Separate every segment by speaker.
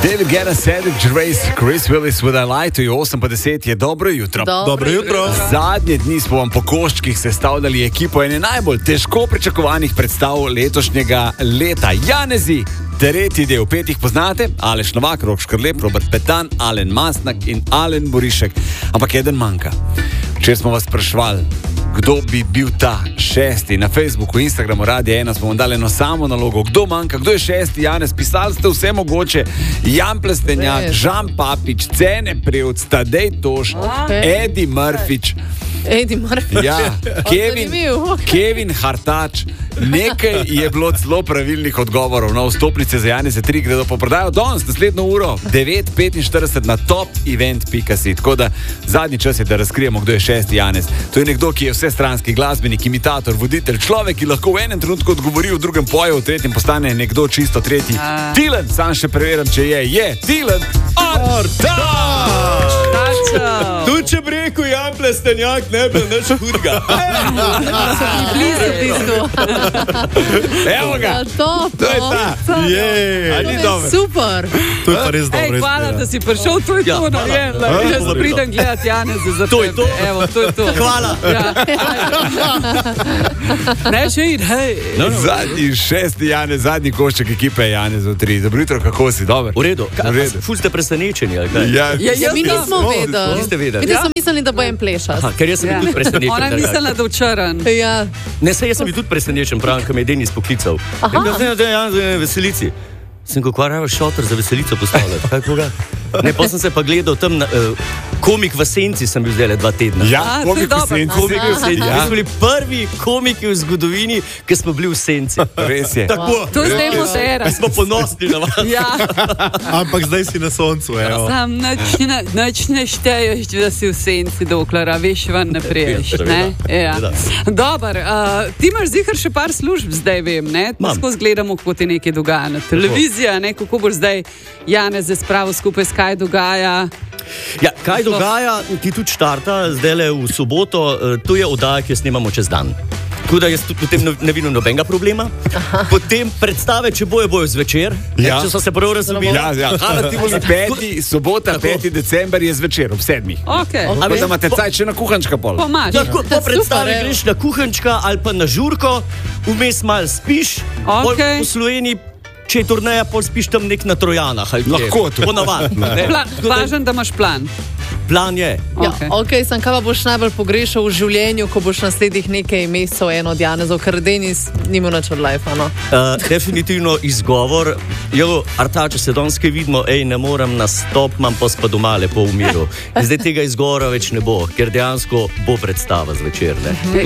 Speaker 1: David Guetta, Cedric Grace, Chris Willis, Would I Lie to You, 8:10 je dobro jutro.
Speaker 2: Dobro jutro.
Speaker 1: Zadnje dni smo vam po koščkih sestavljali ekipo ene najbolj težko pričakovanih predstav letošnjega leta. Janezi, tretji del, petih poznate, Aleš Novak, Rok Škrlep, Robert Petan, Alen Masnak in Alen Borišek. Ampak eden manjka. Včeraj smo vas sprašvali, kdo bi bil ta šesti. Na Facebooku, Instagramu, Radio 1 smo vam dali eno samo nalogo. Kdo manjka, kdo je šesti Janez? Pisali ste vse mogoče. Jan Plestenjak, Žan Papič, Cene Prevc, Tadej Toš, Edi Mrfič.
Speaker 2: Eddie Murphy.
Speaker 1: Ja, Kevin Hartač. Nekaj je bilo celo pravilnih odgovorov. Na vstopnice za Janeze 3 gredo po prodajo danes, naslednjo uro 9:45 na topevent.si. Tako da zadnji čas je, da razkrijemo, kdo je šesti Janez. To je nekdo, ki je vsestranski glasbenik, imitator, voditelj, človek, ki lahko v enem trenutku odgovori, v drugem poje, v tretjem postane nekdo čisto tretji. Tilen, sam še preverim, če je Tilen Artač!
Speaker 3: Tu če bi rekel Jan Plestenjak, ne bi nič hudega.
Speaker 1: Evo ga!
Speaker 2: To
Speaker 1: je ta!
Speaker 2: Super!
Speaker 3: To je pa res dobro.
Speaker 4: Hvala, da si prišel, to je to. Jaz pridem gledati Janeza za tebe.
Speaker 3: To je to.
Speaker 4: Evo, to je to.
Speaker 3: Hvala.
Speaker 4: Ne, še id, hej.
Speaker 1: Zadnji šesti Janez, zadnji košček ekipe je Janez v 3. Dobro jutro, kako si? Dober?
Speaker 3: V redu. Ful ste presenečeni, ali kaj?
Speaker 2: Ja, mi nismo vedeli.
Speaker 3: Niste vedeli.
Speaker 2: Mi smo mislili, da bo en plešast.
Speaker 3: Ker jaz sem bil tudi presenečen.
Speaker 4: Ona je mislila, da včeran.
Speaker 2: Ja.
Speaker 3: Ne, saj jaz sem bil tudi presenečen, pravim, kam je Denis poklical. Da je Jan za veselici. Sem kako rava šotor za veselico postavljati. Kaj koga? Ne, pa sem se pa gledal tam na komik v senci, sem bil zdaj 2 tedna.
Speaker 1: Ja, komik v senci.
Speaker 3: Komik v senci. Mi smo bili prvi komiki v zgodovini, ki smo bili v senci.
Speaker 1: Res je.
Speaker 3: Tako.
Speaker 4: To je zdaj modera.
Speaker 3: Smo ponosni na vas.
Speaker 4: Ja.
Speaker 5: Ampak zdaj si na soncu, evo.
Speaker 4: Sam nič ne šteješ, da si v senci, dokler, a veš, ven ne priješ, ne? Ja. Dobar, ti imaš zihar še par služb zdaj, vem, ne? Skozi gledamo, kako ti nekaj dogaja na televizija, ne? Kako boš zdaj Janez spravil skupaj, kaj dogaja.
Speaker 3: Ja, kaj dogaja, ti tudi štarta zdaj v soboto, to je oddaja, ki jo snemamo čez dan. Tako da jaz tudi potem ne vidim nobenega problema. Potem predstave, če bojo zvečer, če so se prav razumeli.
Speaker 1: Ja. Hala Tivoli 5. sobota, 5. december je zvečer, ob 7.
Speaker 4: Okay.
Speaker 1: A veš, da imate cajt še na kuhančka pol.
Speaker 3: Lahko po predstavi greš na kuhančka ali pa na žurko, vmes malo spiš, po Sloveniji, če je turneja, pol spiš tam nek na Trojanah.
Speaker 1: Lahko to.
Speaker 4: Važen, da imaš plan.
Speaker 3: Plan je.
Speaker 2: Ja, sem kaj pa boš najbolj pogrešal v življenju, ko boš naslednjih nekaj mesecev eno od Janezov, ker Denis nima nič od life, no?
Speaker 3: Definitivno izgovor. Artače, se danes kaj vidimo, ne moram nastop, imam pa spa doma lepo v miru. Zdaj tega izgovora več ne bo, ker dejansko bo predstava zvečer.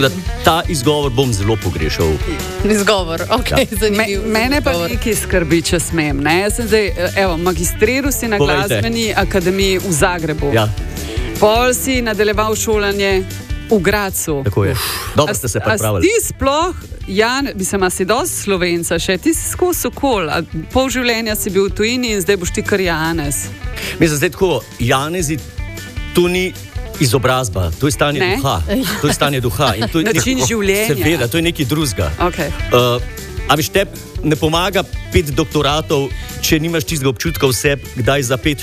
Speaker 3: Ta izgovor bom zelo pogrešal.
Speaker 2: Izgovor, zanimiv.
Speaker 4: Mene pa nekaj skrbi, če smem. Jaz sem zdaj, magistriral si na glasbeni akademiji v Zagrebu.
Speaker 3: Ja.
Speaker 4: Pol si nadaljeval šolanje v Gradcu.
Speaker 3: Tako je. Dobro ste se pripravili.
Speaker 4: A ti sploh, Jan, si dosti Slovenca še, ti si skozi okol, pol življenja si bil v tujini in zdaj boš ti kar Janez.
Speaker 3: Mislim, zdaj tako, Janezi, to ni izobrazba, to je stanje duha. To je stanje duha. In to je
Speaker 4: način življenja.
Speaker 3: Seveda, to je nekaj drugega.
Speaker 4: Okay.
Speaker 3: A veš, te ne pomaga 5 doktoratov, če nimaš tistega občutka v sebi, kdaj za 5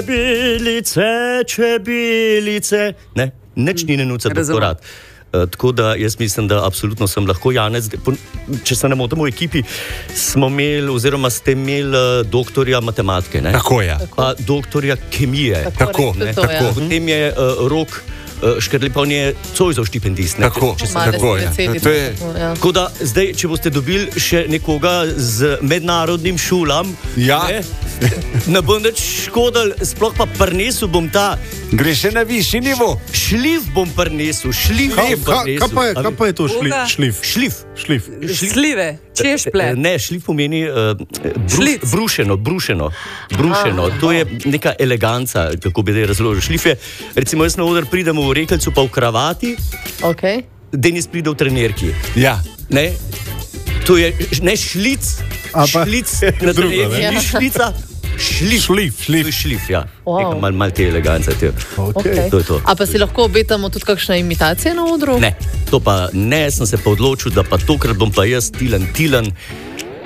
Speaker 3: čebelice. Ne, nič ni nenuca doktorat. Tako da jaz mislim, da absolutno sem lahko Janez. Če se ne motim, v ekipi smo imeli, oziroma ste imeli doktorja matematike. Ne?
Speaker 1: Tako je.
Speaker 3: Pa doktorja kemije.
Speaker 1: Tako.
Speaker 3: Potem je Rok Škrlep, on je Zoisov štipendist.
Speaker 1: Tako je.
Speaker 3: Tako da zdaj, če boste dobili še nekoga z mednarodnim šolam, ne bo nič škodil, sploh pa prinesel bom ta.
Speaker 1: Gre še na višji nivo.
Speaker 3: Šlif bom prinesel,
Speaker 5: Kaj pa je to šlif?
Speaker 3: Šlif.
Speaker 4: Slive, češple.
Speaker 3: Ne, šlif pomeni brušeno. To je neka eleganca, kako bi zdaj razložil. Šlif je, recimo jaz na oder pridem v rekelcu pa v kravati, Denis pride v trenerki.
Speaker 1: Ja.
Speaker 3: Ne, to je ne šlic na trenerki, ni šlica. Šlif, ja. Wow. Mal te elegance.
Speaker 2: Okay.
Speaker 3: To je to.
Speaker 2: A pa si lahko obetamo tudi kakšne imitacije na odru?
Speaker 3: Ne, to pa ne, sem se pa odločil, da pa tokrat bom pa jaz Tilen.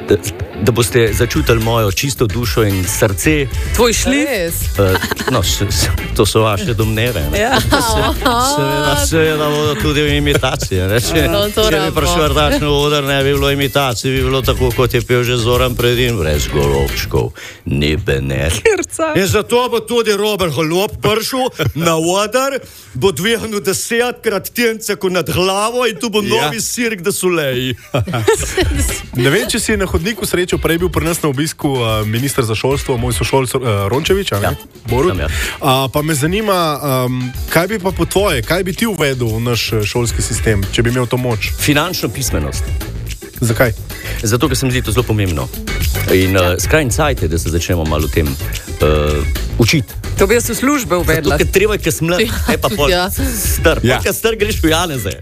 Speaker 3: da boste začutili mojo čisto dušo in srce.
Speaker 4: Tvoj šlif?
Speaker 3: No, to so vaše domneve. Ja. Seveda bodo tudi v imitaciji. Če bi prišel Artač na oder, ne bi bilo imitacije, bi bilo tako, kot je pel že Zoran Predin, brez golobčkov, ne bener.
Speaker 5: In zato bo tudi Robert Golob prišel na oder, bo dvignil 10-krat tence nad glavo in tu bo novi Cirque du Soleil. Ne vem, če si na hodniku srečal, prej bil pri nas na obisku minister za šolstvo, moj sošolc Rončevič, Borut. Pa me zanima, kaj bi pa po tvoje, kaj bi ti uvedel v naš šolski sistem, če bi imel to moč?
Speaker 3: Finančno pismenost.
Speaker 5: Zakaj?
Speaker 3: Zato, ker se mi zdi to zelo pomembno. In skrajni cajt je, da se začnemo malo o tem učiti.
Speaker 4: To bi jaz v službe uvedla.
Speaker 3: Zato, ker treba je, ker sem mlad, pa pol star. Ker star greš v Janeze.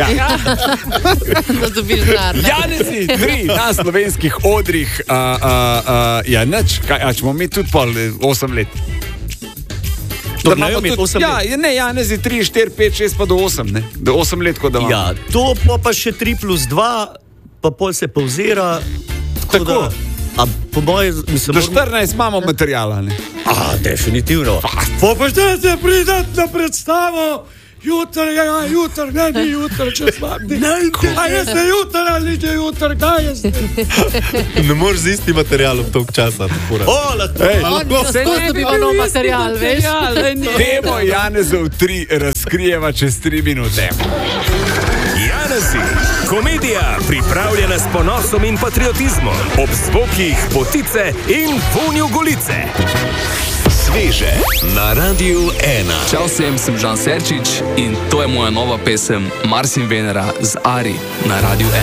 Speaker 2: Da dobiš denar.
Speaker 1: Janezi, 3 na slovenskih odrih. Ja, nič. Če bomo mi tudi pol 8 let. Da imamo tudi 8 let. Ja, ne, Janezi 3, 4, 5, 6 pa do 8, ne? Do 8 let, ko da imamo.
Speaker 3: Ja, to pa še 3 plus 2, pa pol se povzera. Tako. A po moje, mislim,
Speaker 1: do 14 imamo materijala, ne?
Speaker 3: Definitivno.
Speaker 5: Pa zdaj se pridati na predstavo. Jutr, ne, ni jutr, če slabni. A jaz se jutr ali ne jutr, kaj jaz? Ne moreš z istim materialom toliko časa.
Speaker 2: Lahko dobiva nov material, veš?
Speaker 1: Temo Janezov 3 razkrijeva čez 3 minute.
Speaker 6: Janezi, komedija pripravljena s ponosom in patriotizmom, ob zvokih potice in vonju golice. Sveže na Radiu 1.
Speaker 7: Čau vsem, sem Žan Serčič in to je moja nova pesem Mars in Venera z Ari na Radiu 1.